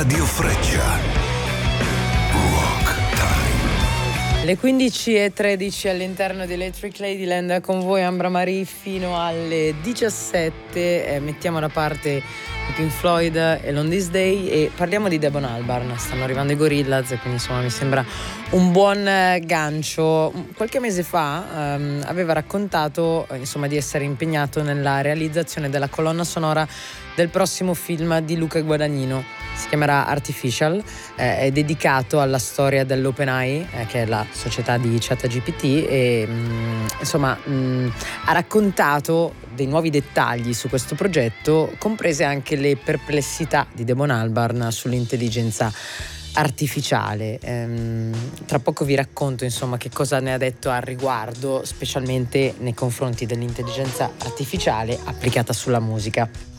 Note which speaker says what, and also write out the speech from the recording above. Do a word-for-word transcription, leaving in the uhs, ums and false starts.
Speaker 1: Radio Freccia. Rock Time.
Speaker 2: Le quindici e tredici all'interno di Electric Ladyland, con voi Ambra Marie fino alle diciassette. Eh, mettiamo da parte i Pink Floyd e On This Day e parliamo di Damon Albarn. Stanno arrivando i Gorillaz e quindi insomma mi sembra un buon gancio. Qualche mese fa ehm, aveva raccontato insomma di essere impegnato nella realizzazione della colonna sonora del prossimo film di Luca Guadagnino. Si chiamerà Artificial, eh, è dedicato alla storia dell'OpenAI, eh, che è la società di ChatGPT, e mh, insomma mh, ha raccontato dei nuovi dettagli su questo progetto, comprese anche le perplessità di Damon Albarn sull'intelligenza artificiale. Ehm, tra poco vi racconto insomma che cosa ne ha detto al riguardo, specialmente nei confronti dell'intelligenza artificiale applicata sulla musica.